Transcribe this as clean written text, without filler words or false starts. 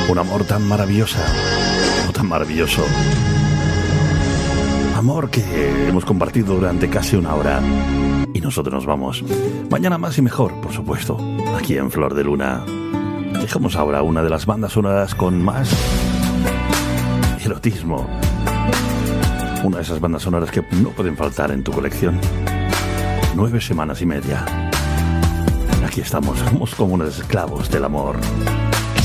Un amor tan maravilloso. Tan maravilloso. Amor que hemos compartido durante casi una hora. Y nosotros nos vamos. Mañana más y mejor, por supuesto. Aquí en Flor de Luna. Dejamos ahora una de las bandas sonoras con más erotismo. Una de esas bandas sonoras que no pueden faltar en tu colección. 9 semanas y media. Aquí estamos, somos como unos esclavos del amor.